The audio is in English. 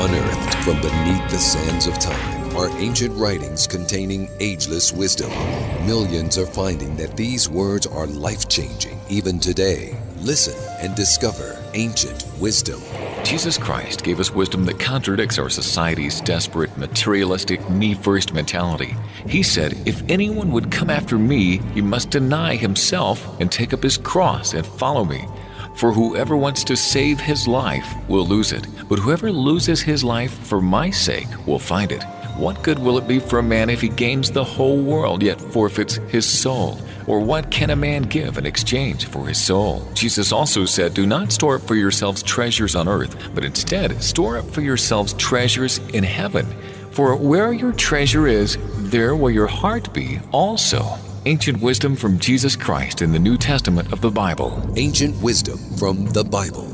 Unearthed from beneath the sands of time are ancient writings containing ageless wisdom. Millions are finding that these words are life-changing even today. Listen and discover ancient wisdom. Jesus Christ gave us wisdom that contradicts our society's desperate, materialistic, me-first mentality. He said, if anyone would come after me, he must deny himself and take up his cross and follow me. For whoever wants to save his life will lose it, but whoever loses his life for my sake will find it. What good will it be for a man if he gains the whole world yet forfeits his soul? Or what can a man give in exchange for his soul? Jesus also said, do not store up for yourselves treasures on earth, but instead store up for yourselves treasures in heaven. For where your treasure is, there will your heart be also. Ancient wisdom from Jesus Christ in the New Testament of the Bible. Ancient wisdom from the Bible.